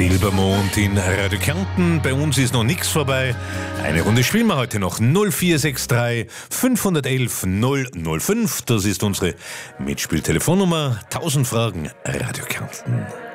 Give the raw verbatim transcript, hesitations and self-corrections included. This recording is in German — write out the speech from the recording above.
Silbermond in Radio Kärnten. Bei uns ist noch nichts vorbei. Eine Runde spielen wir heute noch. null vier sechs drei fünf eins eins null null fünf. Das ist unsere Mitspieltelefonnummer. tausend Fragen Radio Kärnten.